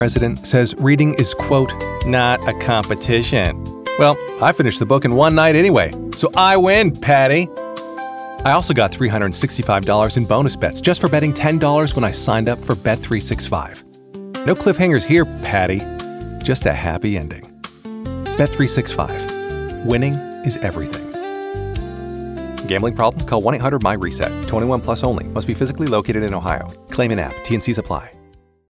president says reading is, quote, not a competition. Well, I finished the book in one night anyway, so I win, Patty. I also got $365 in bonus bets just for betting $10 when I signed up for Bet365. No cliffhangers here, Patty. Just a happy ending. Bet365. Winning is everything. Gambling problem? Call 1-800-MY-RESET. 21 plus only. Must be physically located in Ohio. Claim in app. T&Cs apply.